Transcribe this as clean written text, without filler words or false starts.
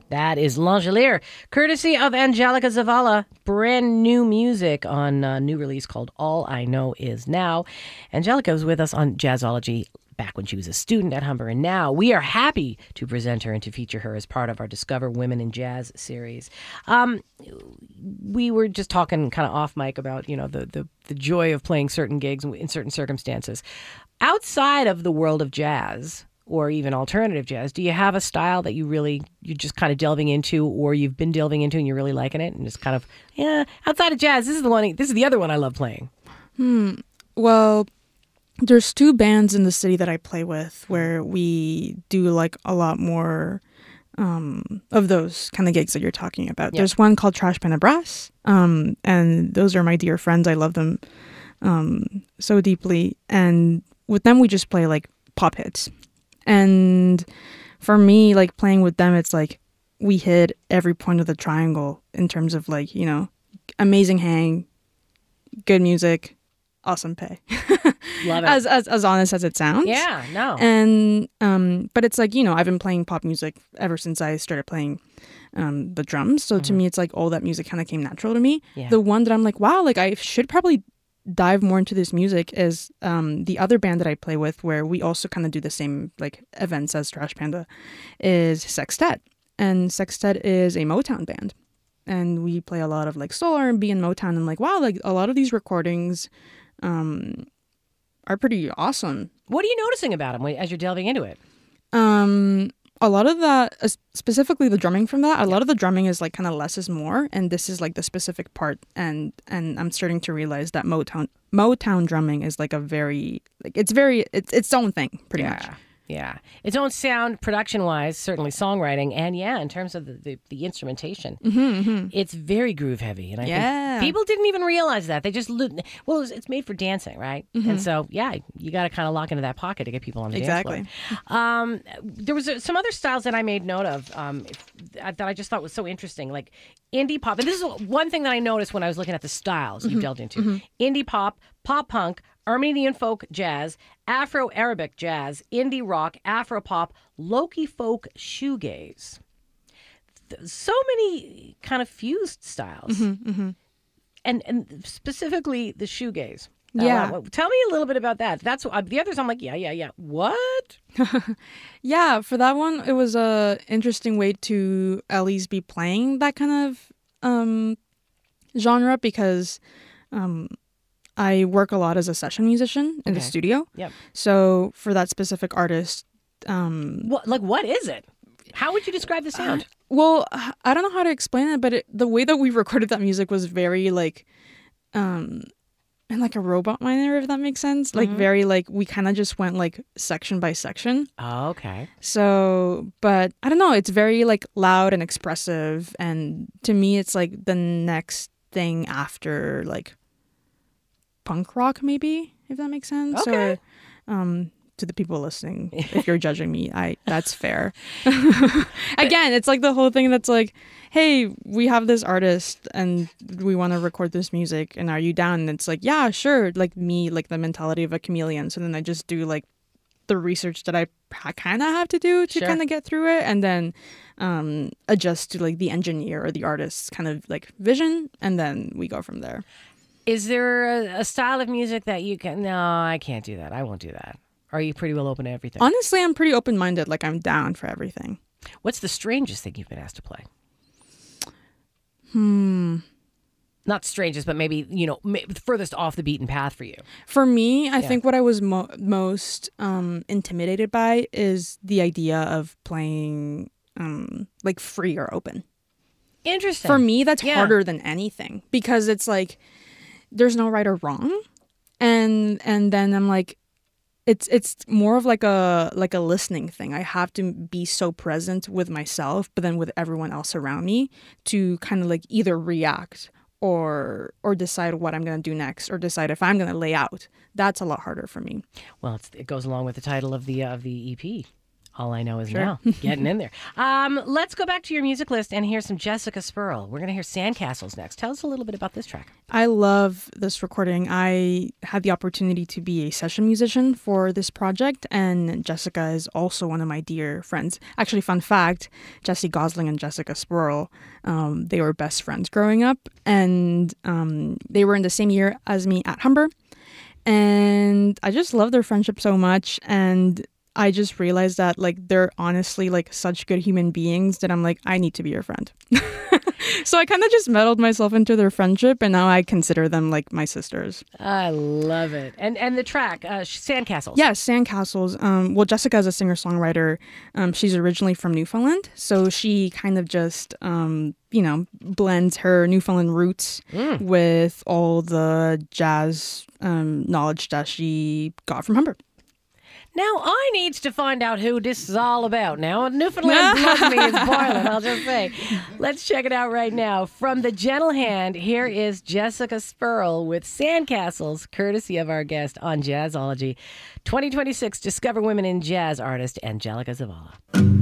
That is L'Angelier, courtesy of Angelica Zavala. Brand new music on a new release called All I Know Is Now. Angelica was with us on Jazzology back when she was a student at Humber, and now we are happy to present her and to feature her as part of our Discover Women in Jazz series. We were just talking kind of off mic about, the joy of playing certain gigs in certain circumstances. Outside of the world of jazz, or even alternative jazz, do you have a style that you're just kind of delving into, or you've been delving into and you're really liking it, and just kind of, outside of jazz, this is the other one I love playing? Well, there's two bands in the city that I play with where we do like a lot more of those kind of gigs that you're talking about. Yeah. There's one called Trash Panda Brass, and those are my dear friends. I love them so deeply, and with them we just play like pop hits. And for me, like playing with them, it's like we hit every point of the triangle in terms of like, amazing hang, good music, awesome pay. Love it. As honest as it sounds. Yeah, no. And but it's like, I've been playing pop music ever since I started playing the drums. So to me, it's like all that music kind of came natural to me. Yeah. The one that I'm like, wow, like I should probably dive more into this music is the other band that I play with, where we also kind of do the same like events as Trash Panda, is Sextet. And Sextet is a Motown band, and we play a lot of like soul R&B and Motown, and like, wow, like a lot of these recordings are pretty awesome. What are you noticing about them as you're delving into it? A lot of that, specifically the drumming from that, a lot of the drumming is like kind of less is more, and this is like the specific part, and I'm starting to realize that Motown drumming is like a very, like it's its own thing pretty much. Yeah. Its own sound, production-wise, certainly songwriting, and in terms of the instrumentation, it's very groove heavy. And I think people didn't even realize that. They just, it's made for dancing, right? And so, you got to kind of lock into that pocket to get people on the dance floor. There was some other styles that I made note of that I just thought was so interesting, like indie pop. And this is one thing that I noticed when I was looking at the styles you delved into. Indie pop, pop punk, Armenian folk jazz, Afro-Arabic jazz, indie rock, Afro-pop, Loki folk shoegaze. So many kind of fused styles. And specifically the shoegaze. Tell me a little bit about that. That's the others I'm like, yeah. What? Yeah, for that one, it was a interesting way to at least be playing that kind of genre, because I work a lot as a session musician in the studio. Yep. So for that specific artist, what is it? How would you describe the sound? Well, I don't know how to explain it, but the way that we recorded that music was very like, in like a robot manner, if that makes sense. Like very like, we kind of just went like section by section. Oh, okay. So, but I don't know, it's very like loud and expressive, and to me it's like the next thing after like punk rock, maybe, if that makes sense. Okay. Or to the people listening, if you're judging me, that's fair. Again, it's like the whole thing that's like, hey, we have this artist and we want to record this music, and are you down? And it's like, yeah, sure. Like me, like the mentality of a chameleon. So then I just do like the research that I kind of have to do to kind of get through it, and then adjust to like the engineer or the artist's kind of like vision, and then we go from there. Is there a style of music that you can... No, I can't do that. I won't do that. Are you pretty well open to everything? Honestly, I'm pretty open-minded. Like, I'm down for everything. What's the strangest thing you've been asked to play? Not strangest, but maybe, furthest off the beaten path for you. For me, I think what I was most intimidated by is the idea of playing like free or open. Interesting. For me, that's harder than anything, because it's like there's no right or wrong, and then I'm like, it's more of like a listening thing. I have to be so present with myself, but then with everyone else around me, to kind of like either react or decide what I'm going to do next, or decide if I'm going to lay out. That's a lot harder for me. Well, it goes along with the title of the EP. All I Know Is Now. Getting in there. Let's go back to your music list and hear some Jessica Spurl. We're going to hear Sandcastles next. Tell us a little bit about this track. I love this recording. I had the opportunity to be a session musician for this project, and Jessica is also one of my dear friends. Actually, fun fact, Jessie Gosling and Jessica Spurl, they were best friends growing up, and they were in the same year as me at Humber. And I just love their friendship so much, and I just realized that like they're honestly like such good human beings that I'm like, I need to be your friend. So I kind of just meddled myself into their friendship, and now I consider them like my sisters. I love it. And the track, Sandcastles. Yes, Sandcastles. Well, Jessica is a singer-songwriter. She's originally from Newfoundland, so she kind of just, blends her Newfoundland roots with all the jazz knowledge that she got from Humber. Now, I needs to find out who this is all about now. Newfoundland blood in me is boiling, I'll just say. Let's check it out right now. From the gentle hand, here is Jessica Spurl with Sandcastles, courtesy of our guest on Jazzology. 2026 Discover Women in Jazz artist Angelica Zavala.